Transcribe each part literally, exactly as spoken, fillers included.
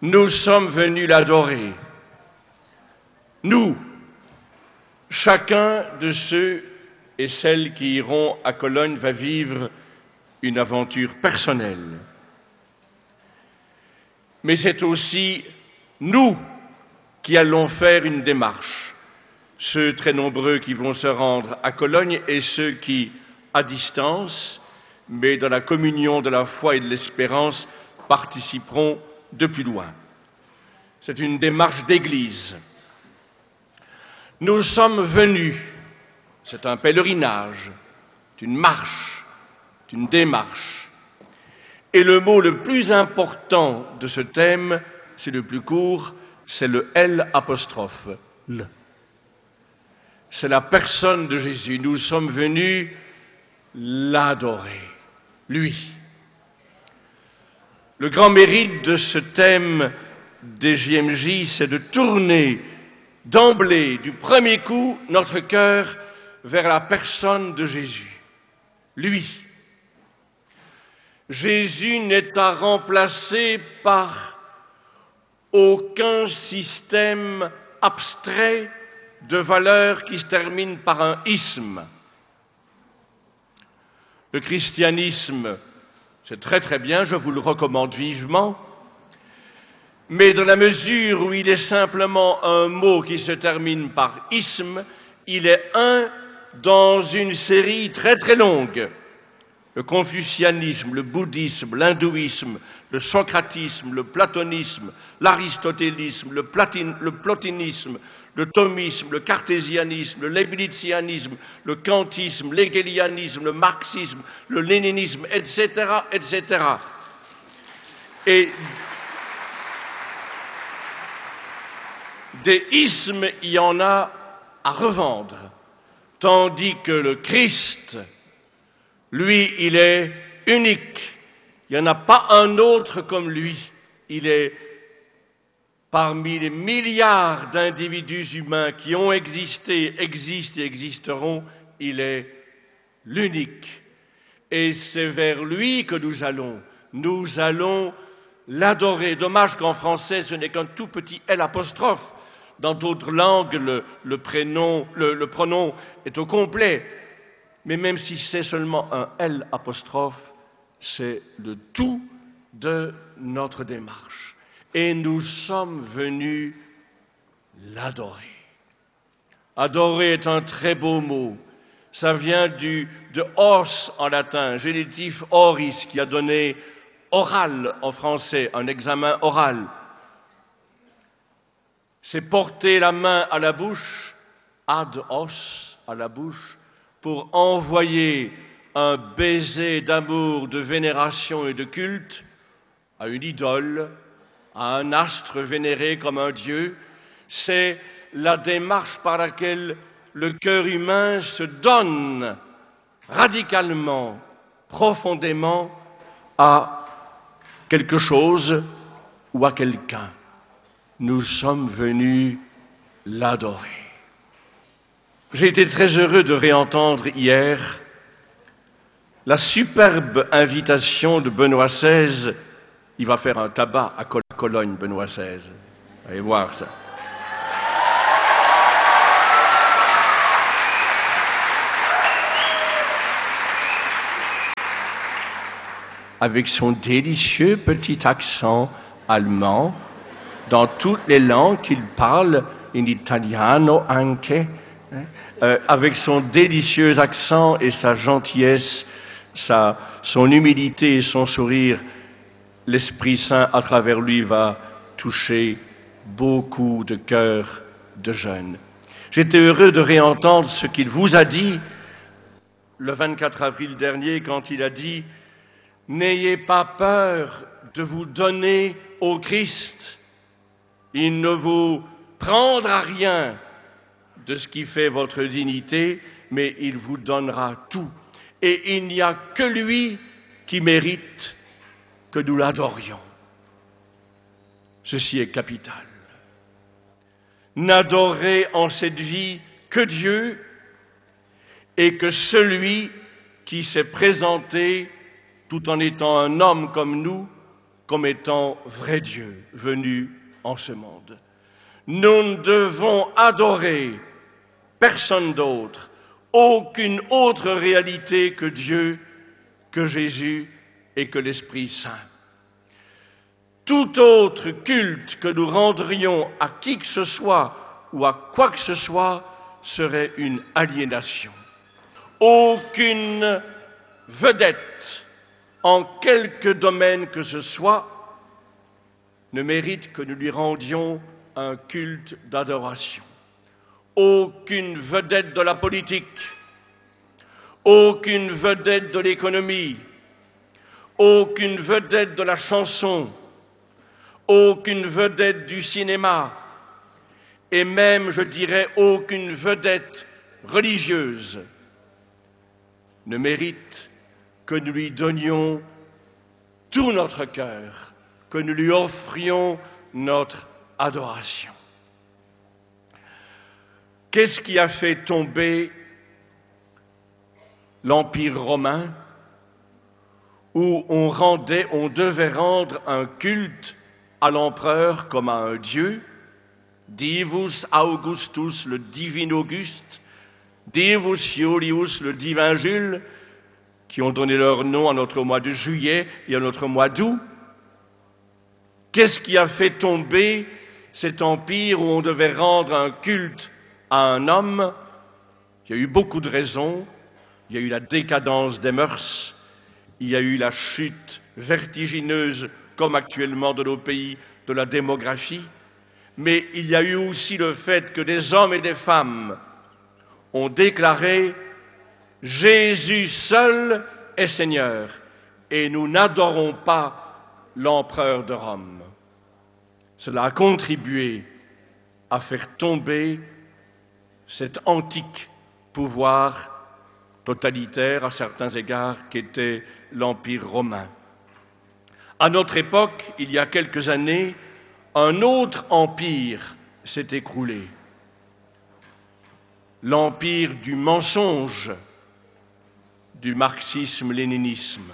Nous sommes venus l'adorer. Nous, chacun de ceux et celles qui iront à Cologne va vivre une aventure personnelle. Mais c'est aussi nous qui allons faire une démarche. Ceux très nombreux qui vont se rendre à Cologne et ceux qui, à distance, mais dans la communion de la foi et de l'espérance, participeront de plus loin. C'est une démarche d'Église. Nous sommes venus, c'est un pèlerinage, c'est une marche, c'est une démarche. Et le mot le plus important de ce thème, c'est le plus court, c'est le L apostrophe, le. C'est la personne de Jésus. Nous sommes venus l'adorer, lui. Le grand mérite de ce thème des J M J, c'est de tourner d'emblée, du premier coup, notre cœur vers la personne de Jésus, lui. Jésus n'est à remplacer par aucun système abstrait de valeurs qui se termine par un isme. Le christianisme, c'est très très bien, je vous le recommande vivement, mais dans la mesure où il est simplement un mot qui se termine par isme, il est un dans une série très très longue. Le confucianisme, le bouddhisme, l'hindouisme, le socratisme, le platonisme, l'aristotélisme, le, platine, le plotinisme, le thomisme, le cartésianisme, le leibnizianisme, le kantisme, l'hegélianisme, le marxisme, le léninisme, et cetera, et cetera. Et des ismes, il y en a à revendre, tandis que le Christ, lui, il est unique. Il n'y en a pas un autre comme lui. Il est parmi les milliards d'individus humains qui ont existé, existent et existeront, il est l'unique. Et c'est vers lui que nous allons. Nous allons l'adorer. Dommage qu'en français, ce n'est qu'un tout petit L apostrophe. Dans d'autres langues, le, le, prénom, le, le pronom est au complet. Mais même si c'est seulement un L apostrophe, c'est le tout de notre démarche. Et nous sommes venus l'adorer. Adorer est un très beau mot. Ça vient du, de os en latin, génitif oris, qui a donné oral en français, un examen oral. C'est porter la main à la bouche, ad os, à la bouche, pour envoyer un baiser d'amour, de vénération et de culte à une idole, à un astre vénéré comme un dieu. C'est la démarche par laquelle le cœur humain se donne radicalement, profondément à quelque chose ou à quelqu'un. Nous sommes venus l'adorer. J'ai été très heureux de réentendre hier la superbe invitation de Benoît seize. Il va faire un tabac à Cologne, Benoît seize. Allez voir ça. Avec son délicieux petit accent allemand, dans toutes les langues qu'il parle, in italiano anche, Euh, avec son délicieux accent et sa gentillesse, sa, son humilité et son sourire, l'Esprit Saint, à travers lui, va toucher beaucoup de cœurs de jeunes. J'étais heureux de réentendre ce qu'il vous a dit le vingt-quatre avril dernier, quand il a dit « N'ayez pas peur de vous donner au Christ. Il ne vous prendra rien de ce qui fait votre dignité, mais il vous donnera tout. Et il n'y a que lui qui mérite que nous l'adorions. » Ceci est capital. N'adorer en cette vie que Dieu et que celui qui s'est présenté tout en étant un homme comme nous, comme étant vrai Dieu venu en ce monde. Nous ne devons adorer personne d'autre, aucune autre réalité que Dieu, que Jésus et que l'Esprit Saint. Tout autre culte que nous rendrions à qui que ce soit ou à quoi que ce soit serait une aliénation. Aucune vedette en quelque domaine que ce soit ne mérite que nous lui rendions un culte d'adoration. Aucune vedette de la politique, aucune vedette de l'économie, aucune vedette de la chanson, aucune vedette du cinéma, et même, je dirais, aucune vedette religieuse ne mérite que nous lui donnions tout notre cœur, que nous lui offrions notre adoration. Qu'est-ce qui a fait tomber l'Empire romain, où on rendait, on devait rendre un culte à l'empereur comme à un dieu, Divus Augustus, le divin Auguste, Divus Iulius, le divin Jules, qui ont donné leur nom à notre mois de juillet et à notre mois d'août. Qu'est-ce qui a fait tomber cet empire où on devait rendre un culte à un homme? Il y a eu beaucoup de raisons. Il y a eu la décadence des mœurs, il y a eu la chute vertigineuse, comme actuellement de nos pays, de la démographie, mais il y a eu aussi le fait que des hommes et des femmes ont déclaré « Jésus seul est Seigneur » et nous n'adorons pas l'empereur de Rome. Cela a contribué à faire tomber cet antique pouvoir totalitaire à certains égards qu'était l'Empire romain. À notre époque, il y a quelques années, un autre empire s'est écroulé. L'empire du mensonge, du marxisme-léninisme.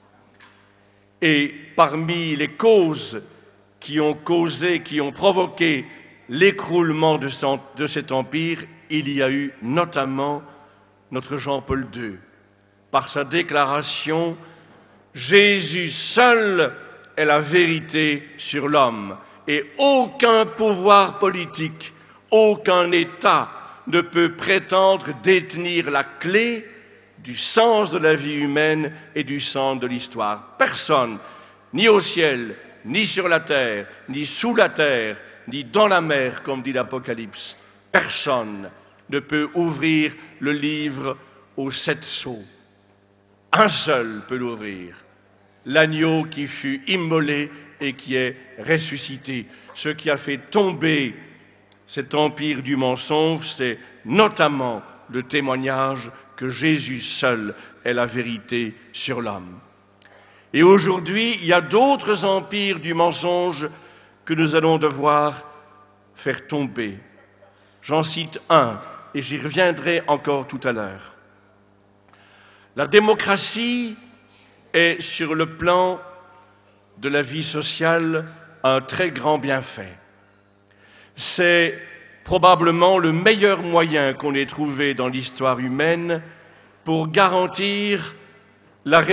Et parmi les causes qui ont causé, qui ont provoqué l'écroulement de, son, de cet empire, il y a eu notamment notre Jean-Paul deux, par sa déclaration « Jésus seul est la vérité sur l'homme et aucun pouvoir politique, aucun État ne peut prétendre détenir la clé du sens de la vie humaine et du sens de l'histoire. Personne, ni au ciel, ni sur la terre, ni sous la terre, ni dans la mer, comme dit l'Apocalypse, personne ne peut ouvrir le livre aux sept sceaux. Un seul peut l'ouvrir, l'agneau qui fut immolé et qui est ressuscité. Ce qui a fait tomber cet empire du mensonge, c'est notamment le témoignage que Jésus seul est la vérité sur l'homme. Et aujourd'hui, il y a d'autres empires du mensonge que nous allons devoir faire tomber. J'en cite un, et j'y reviendrai encore tout à l'heure. La démocratie est, sur le plan de la vie sociale, un très grand bienfait. C'est probablement le meilleur moyen qu'on ait trouvé dans l'histoire humaine pour garantir la